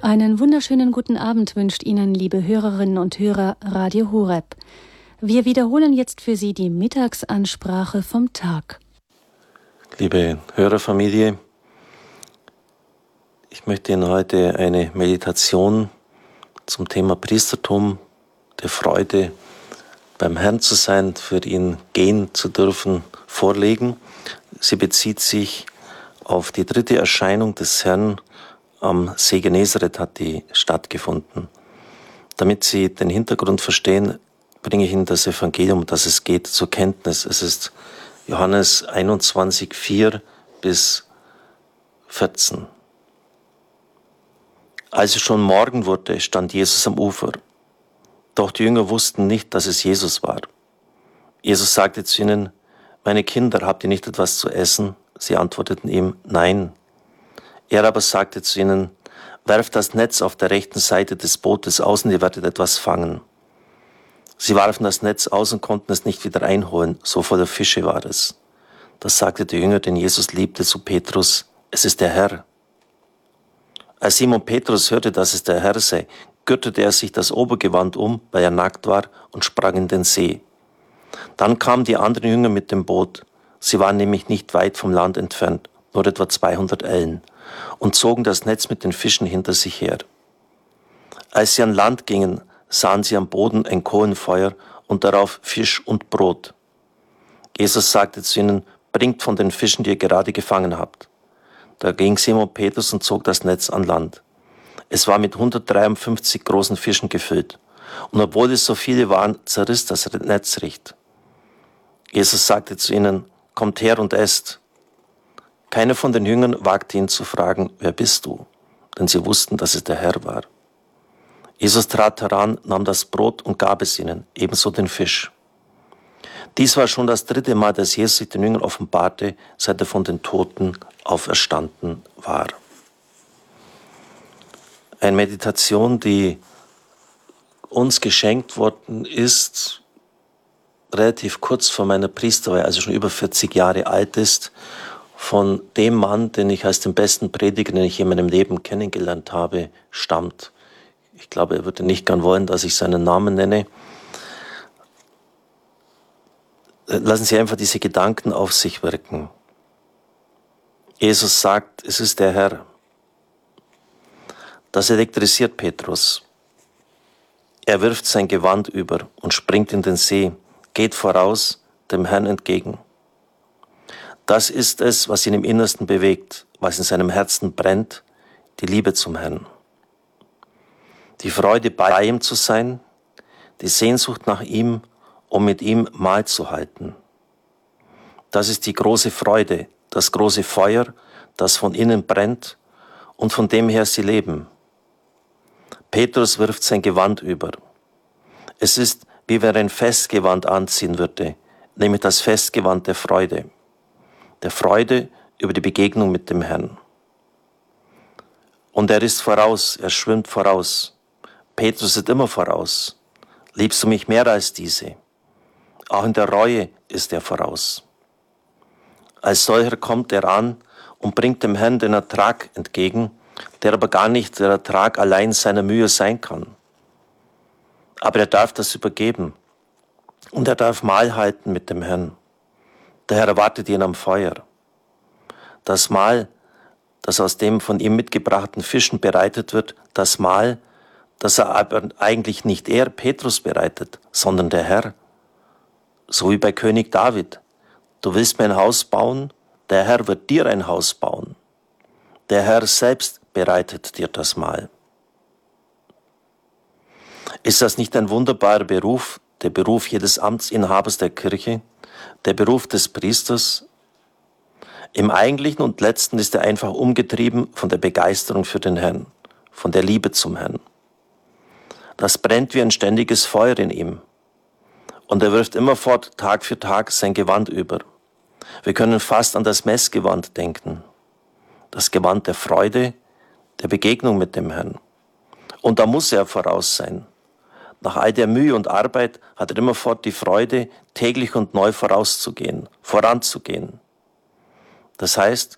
Einen wunderschönen guten Abend wünscht Ihnen, liebe Hörerinnen und Hörer, Radio Horeb. Wir wiederholen jetzt für Sie die Mittagsansprache vom Tag. Liebe Hörerfamilie, ich möchte Ihnen heute eine Meditation zum Thema Priestertum, der Freude, beim Herrn zu sein, für ihn gehen zu dürfen, vorlegen. Sie bezieht sich auf die dritte Erscheinung des Herrn am See Genezareth, hat die stattgefunden. Damit Sie den Hintergrund verstehen, bringe ich Ihnen das Evangelium, um das es geht, zur Kenntnis. Es ist Johannes 21, 4 bis 14. Als es schon Morgen wurde, stand Jesus am Ufer. Doch die Jünger wussten nicht, dass es Jesus war. Jesus sagte zu ihnen: Meine Kinder, habt ihr nicht etwas zu essen? Sie antworteten ihm: Nein. Er aber sagte zu ihnen: Werft das Netz auf der rechten Seite des Bootes aus und ihr werdet etwas fangen. Sie warfen das Netz aus und konnten es nicht wieder einholen, so voller Fische war es. Das sagte der Jünger, den Jesus liebte, zu Petrus: Es ist der Herr. Als Simon Petrus hörte, dass es der Herr sei, gürtete er sich das Obergewand um, weil er nackt war, und sprang in den See. Dann kamen die anderen Jünger mit dem Boot. Sie waren nämlich nicht weit vom Land entfernt, nur etwa 200 Ellen, und zogen das Netz mit den Fischen hinter sich her. Als sie an Land gingen, sahen sie am Boden ein Kohlenfeuer und darauf Fisch und Brot. Jesus sagte zu ihnen: Bringt von den Fischen, die ihr gerade gefangen habt. Da ging Simon Petrus und zog das Netz an Land. Es war mit 153 großen Fischen gefüllt. Und obwohl es so viele waren, zerriss das Netz recht. Jesus sagte zu ihnen: Kommt her und esst. Keiner von den Jüngern wagte ihn zu fragen: Wer bist du? Denn sie wussten, dass es der Herr war. Jesus trat heran, nahm das Brot und gab es ihnen, ebenso den Fisch. Dies war schon das 3. Mal, dass Jesus sich den Jüngern offenbarte, seit er von den Toten auferstanden war. Eine Meditation, die uns geschenkt worden ist, relativ kurz vor meiner Priesterweihe, also schon über 40 Jahre alt ist, von dem Mann, den ich als den besten Prediger, den ich in meinem Leben kennengelernt habe, stammt. Ich glaube, er würde nicht gern wollen, dass ich seinen Namen nenne. Lassen Sie einfach diese Gedanken auf sich wirken. Jesus sagt: Es ist der Herr. Das elektrisiert Petrus. Er wirft sein Gewand über und springt in den See, geht voraus, dem Herrn entgegen. Das ist es, was ihn im Innersten bewegt, was in seinem Herzen brennt, die Liebe zum Herrn. Die Freude, bei ihm zu sein, die Sehnsucht nach ihm, um mit ihm Mahl zu halten. Das ist die große Freude, das große Feuer, das von innen brennt und von dem her sie leben. Petrus wirft sein Gewand über. Es ist, wie wenn er ein Festgewand anziehen würde, nämlich das Festgewand der Freude über die Begegnung mit dem Herrn. Und er ist voraus, er schwimmt voraus. Petrus ist immer voraus. Liebst du mich mehr als diese? Auch in der Reue ist er voraus. Als solcher kommt er an und bringt dem Herrn den Ertrag entgegen, der aber gar nicht der Ertrag allein seiner Mühe sein kann. Aber er darf das übergeben und er darf Mahl halten mit dem Herrn. Der Herr erwartet ihn am Feuer. Das Mahl, das aus dem von ihm mitgebrachten Fischen bereitet wird, das Mahl, das er aber eigentlich nicht er, Petrus, bereitet, sondern der Herr. So wie bei König David. Du willst mir ein Haus bauen, der Herr wird dir ein Haus bauen. Der Herr selbst bereitet dir das Mahl. Ist das nicht ein wunderbarer Beruf, der Beruf jedes Amtsinhabers der Kirche, der Beruf des Priesters? Im Eigentlichen und Letzten ist er einfach umgetrieben von der Begeisterung für den Herrn, von der Liebe zum Herrn. Das brennt wie ein ständiges Feuer in ihm. Und er wirft immerfort Tag für Tag sein Gewand über. Wir können fast an das Messgewand denken. Das Gewand der Freude, der Begegnung mit dem Herrn. Und da muss er voraus sein. Nach all der Mühe und Arbeit hat er immerfort die Freude, täglich und neu voranzugehen. Das heißt,